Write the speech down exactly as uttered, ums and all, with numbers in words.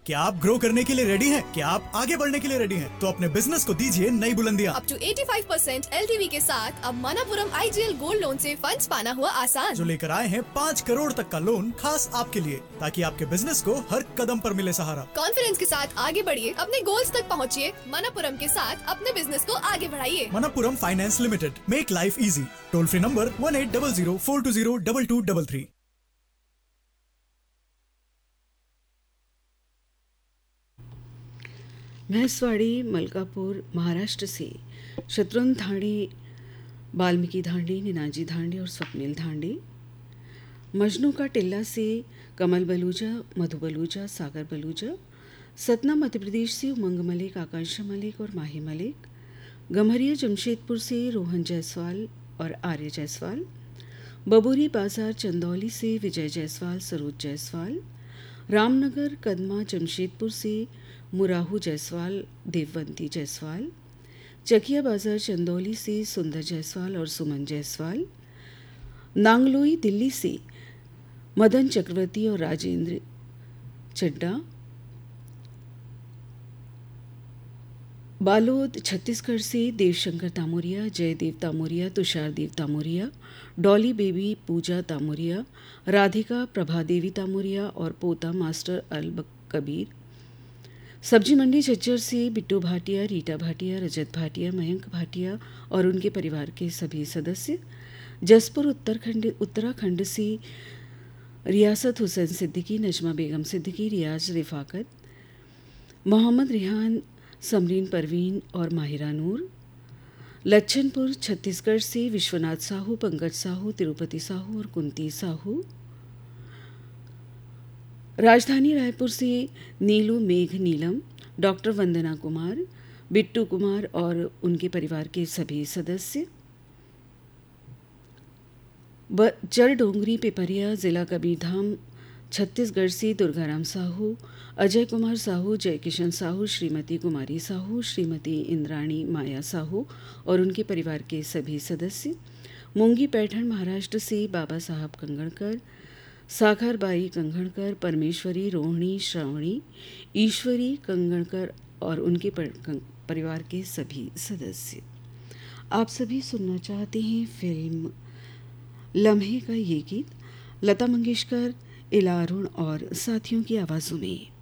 क्या आप ग्रो करने के लिए रेडी हैं? क्या आप आगे बढ़ने के लिए रेडी हैं? तो अपने बिजनेस को दीजिए नई बुलंदियां। अप टू पचासी परसेंट एलटीवी के साथ अब मनापुरम आईजीएल गोल्ड लोन से फंड्स पाना हुआ आसान। जो लेकर आए हैं पाँच करोड़ तक का लोन खास आपके लिए, ताकि आपके बिजनेस को हर कदम पर मिले सहारा। कॉन्फिडेंस के साथ आगे बढ़िए, अपने गोल्स तक पहुंचिए। मनापुरम के साथ अपने बिजनेस को आगे बढ़ाइए। Manappuram finance limited, make life easy. Toll free number one eight double zero four to zero double two double three. भैंसवाड़ी Malkapur Maharashtra से शत्रुघ्न धांडी, वाल्मीकि धांडी, निनाजी धांडी और स्वप्निल धांडी। मजनू का टिल्ला से कमल बलूजा, मधु बलूजा, सागर बलूजा। सतना मध्य प्रदेश से उमंग मलिक, आकांक्षा मलिक और माही मलिक। गम्हरिया जमशेदपुर से रोहन जायसवाल और आर्य जायसवाल। बबूरी बाजार चंदौली से विजय जायसवाल, सरोज जायसवाल। रामनगर कदमा जमशेदपुर से मुराहू जायसवाल, देववंती जायसवाल। चकिया बाजार चंदौली से सुंदर जायसवाल और सुमन जायसवाल। नांगलोई दिल्ली से मदन चक्रवर्ती और राजेंद्र चड्डा। बालोद छत्तीसगढ़ से देवशंकर तामोरिया, जयदेव तामोरिया, तुषार देव तामोरिया, डॉली बेबी पूजा तामोरिया, राधिका प्रभा देवी तामोरिया और पोता मास्टर अल कबीर। सब्जी मंडी झज्जर से बिट्टू भाटिया, रीटा भाटिया, रजत भाटिया, मयंक भाटिया और उनके परिवार के सभी सदस्य। जसपुर उत्तराखंड उत्तराखंड से रियासत हुसैन सिद्दीकी, नजमा बेगम सिद्दीकी, रियाज रिफाकत, मोहम्मद रिहान, समरीन परवीन और माहिरा नूर। लच्छनपुर छत्तीसगढ़ से विश्वनाथ साहू, पंकज साहू, तिरुपति साहू और कुंती साहू। राजधानी रायपुर से नीलू मेघ नीलम, डॉक्टर वंदना कुमार, बिट्टू कुमार और उनके परिवार के सभी सदस्य। जड़ डोंगरी पिपरिया, जिला कबीरधाम छत्तीसगढ़ से दुर्गाराम साहू, अजय कुमार साहू, जयकिशन साहू, श्रीमती कुमारी साहू, श्रीमती इंद्राणी माया साहू और उनके परिवार के सभी सदस्य। मूंगी पैठण महाराष्ट्र से बाबा साहब कंगणकर, साखरबाई कंगणकर, परमेश्वरी, रोहिणी, श्रावणी, ईश्वरी कंगणकर और उनके परिवार के सभी सदस्य। आप सभी सुनना चाहते हैं फिल्म लम्हे का ये गीत लता मंगेशकर, इला अरुण और साथियों की आवाज़ों में।